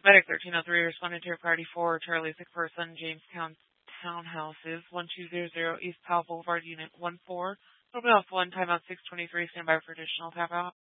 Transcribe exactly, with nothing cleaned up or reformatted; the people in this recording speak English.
Medic thirteen oh three responded to your priority four, Charlie, sick person, Jamestown Townhouses, one two zero zero East Powell Boulevard, Unit one four. Total off one, timeout six twenty-three, stand by for additional tap out.